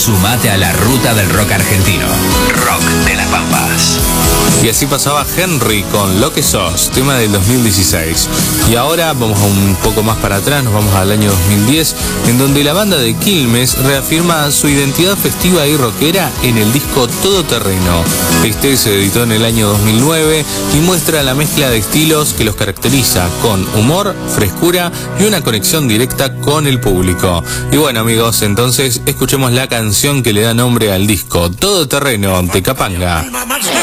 Sumate a la ruta del rock argentino. Rock de las Pampas. Y así pasaba Henry con Lo que sos, tema del 2016. Y ahora vamos un poco más para atrás, nos vamos al año 2010, en donde la banda de Quilmes reafirma su identidad festiva y rockera en el disco Todoterreno. Este se editó en el año 2009 y muestra la mezcla de estilos que los caracteriza, con humor, frescura y una conexión directa con el público. Y bueno, amigos, entonces escuchemos la canción que le da nombre al disco, Todoterreno, de Capanga.